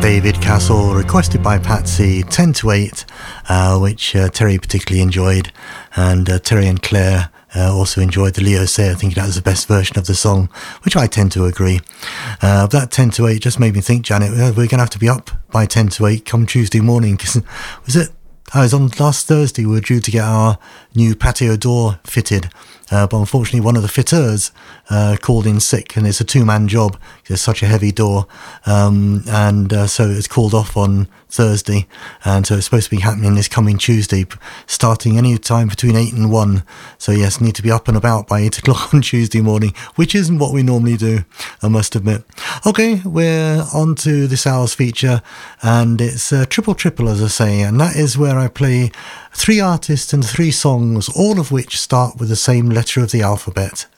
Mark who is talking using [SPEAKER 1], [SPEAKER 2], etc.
[SPEAKER 1] David Castle, requested by Patsy, 10 to 8, which Terry particularly enjoyed, and Terry and Claire also enjoyed the Leo Sayer. I think that was the best version of the song, which I tend to agree. That 10 to 8 just made me think, Janet, we're going to have to be up by 10 to 8 come Tuesday morning, because I was on last Thursday, we were due to get our new patio door fitted, but unfortunately one of the fitters called in sick, and it's a two-man job. It's such a heavy door, and so it's called off on Thursday, and so it's supposed to be happening this coming Tuesday, starting any time between 8 and 1. So yes, need to be up and about by 8 o'clock on Tuesday morning, which isn't what we normally do, I must admit. Okay, we're on to this hour's feature, and it's Triple Triple, as I say, and that is where I play 3 artists and 3 songs, all of which start with the same letter of the alphabet.